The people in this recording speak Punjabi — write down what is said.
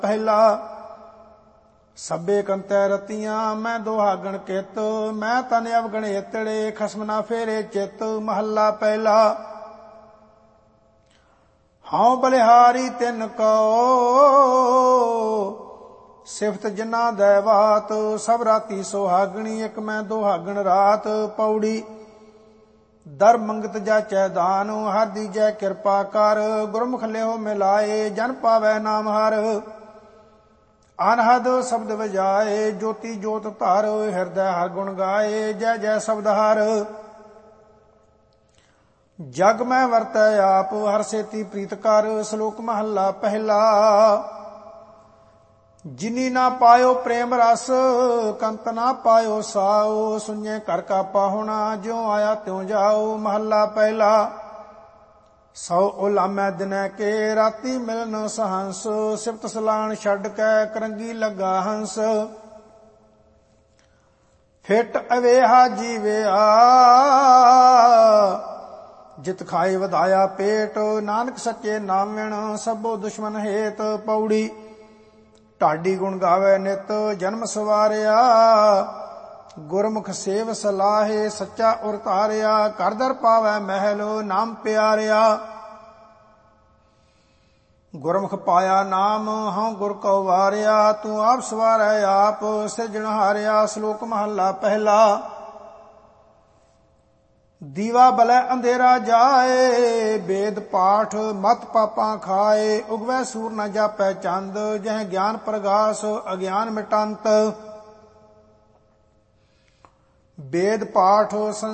ਪਹਿਲਾ। ਸਭੇ ਕੰਤੈ ਰਤੀਆਂ ਮੈਂ ਦੁਹਾਗਣ ਕਿਤ, ਮੈਂ ਤਨ ਅਵਗਣ ਏਤੜੇ ਖਸਮ ਨਾ ਫੇਰੇ ਚਿਤ। ਮਹੱਲਾ ਪਹਿਲਾ। ਹਉ ਬਲਿਹਾਰੀ ਤਿਨ ਕੋ ਸਿਫਤ ਜਿਨਾ ਦੈਵਾਤ, ਸਭ ਰਾਤੀ ਸੁਹਾਗਣੀ ਇਕ ਮੈਂ ਦੁਹਾਗਣ ਰਾਤ। ਪੌੜੀ। ਦਰ ਮੰਗਤ ਜਾਚੈ ਦਾਨ, ਹਰ ਦੀਜੈ ਕਿਰਪਾ ਕਰ। ਗੁਰਮੁਖ ਲਿਓ ਮਿਲਾਏ, ਜਨ ਪਾਵੈ ਨਾਮ ਹਰ। ਅਨਹਦ ਸ਼ਬਦ ਵਜਾਏ, ਜੋਤੀ ਜੋਤ ਧਰ। ਹਿਰਦੈ ਹਰ ਗੁਣ ਗਾਏ, ਜੈ ਜੈ ਸ਼ਬਦ ਹਰ। ਜਗ ਮੈਂ ਵਰਤੈ ਆਪ, ਹਰ ਸੇਤੀ ਪ੍ਰੀਤ ਕਰ। ਸ਼ਲੋਕ ਮਹੱਲਾ ਪਹਿਲਾ। ਜਿਨੀ ਨਾ ਪਾਇਓ ਪ੍ਰੇਮ ਰਸ, ਕੰਤ ਨਾ ਪਾਇਓ ਸਾਓ। ਸੁਣਿਐ ਘਰ ਕਾ ਪਾਹੁਣਾ, ਜਿਉ ਆਇਆ ਤਿਉ ਜਾਓ। ਮਹੱਲਾ ਪਹਿਲਾ। ਸੌ ਉਲਾਮੈ ਦਿਨੈ ਕੇ, ਰਾਤੀ ਮਿਲਨ ਸਹੰਸ। ਸਿਫਤ ਸਲਾਣ ਛੱਡ ਕੇ, ਕਰੰਗੀ ਲੱਗਾ ਹੰਸ। ਫਿਟ ਅਵੇਹਾ ਜੀਵਿਆ, ਜਿਤ ਖਾਏ ਵਧਾਇਆ ਪੇਟ। ਨਾਨਕ ਸੱਚੇ ਨਾਮਿਣ, ਸਭੋ ਦੁਸ਼ਮਨ ਹੇਤ। ਪੌੜੀ। ਢਾਡੀ ਗੁਣ ਗਾਵੇ ਨਿਤ, ਜਨਮ ਸਵਾਰਿਆ। ਗੁਰਮੁਖ ਸੇਵ ਸਲਾਹੇ, ਸੱਚਾ ਉਰ ਧਾਰਿਆ। ਘਰ ਦਰ ਪਾਵੈ ਮਹਿਲ, ਨਾਮ ਪਿਆਰਿਆ। ਗੁਰਮੁਖ ਪਾਇਆ ਨਾਮ, ਹਉ ਗੁਰ ਕਉ ਵਾਰਿਆ। ਤੂੰ ਆਪ ਸਵਾਰੈ ਆਪ, ਸਿਰਜਣਹਾਰਿਆ। ਸ਼ਲੋਕ ਮਹੱਲਾ ਪਹਿਲਾ। ਦੀਵਾ ਬਲੈ ਅੰਧੇਰਾ ਜਾਏ, ਵੇਦ ਪਾਠ ਮਤ ਪਾਪਾਂ ਖਾਏ। ਉਗਵੈ ਸੂਰ ਨ ਜਾਪੈ ਚੰਦ, ਜਹ ਗਿਆਨ ਪ੍ਰਗਾਸ ਅਗਿਆਨ ਮਿਟੰਤ। ਵੇਦ ਪਾਠ